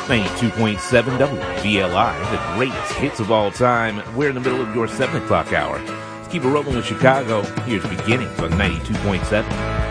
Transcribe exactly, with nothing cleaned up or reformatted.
ninety-two point seven W V L I, the greatest hits of all time. We're in the middle of your seven o'clock hour. Let's keep it rolling with Chicago. Here's Beginnings on ninety-two point seven.